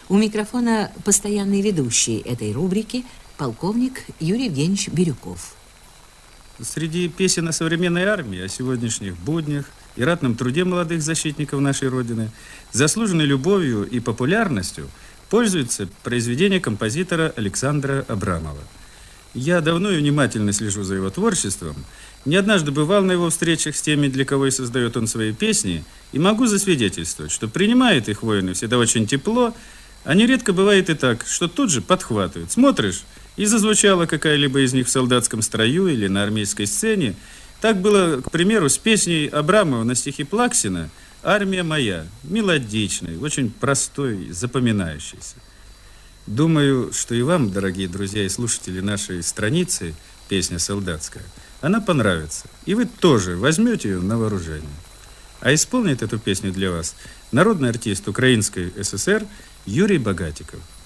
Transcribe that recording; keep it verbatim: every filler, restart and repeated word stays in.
У микрофона постоянный ведущий этой рубрики полковник Юрий Евгеньевич Бирюков. Среди песен о современной армии, о сегодняшних буднях и ратном труде молодых защитников нашей Родины заслуженной любовью и популярностью пользуется произведение композитора Александра Абрамова. Я давно и внимательно слежу за его творчеством, не однажды бывал на его встречах с теми, для кого и создает он свои песни, и могу засвидетельствовать, что принимает их воины всегда очень тепло, а нередко бывает и так, что тут же подхватывают. Смотришь, и зазвучала какая-либо из них в солдатском строю или на армейской сцене. Так было, к примеру, с песней Абрамова на стихи Плаксина «Армия моя», мелодичной, очень простой, запоминающейся. Думаю, что и вам, дорогие друзья и слушатели нашей страницы, песня солдатская, она понравится, и вы тоже возьмете ее на вооружение. А исполнит эту песню для вас народный артист Украинской ССР Юрий Богатиков.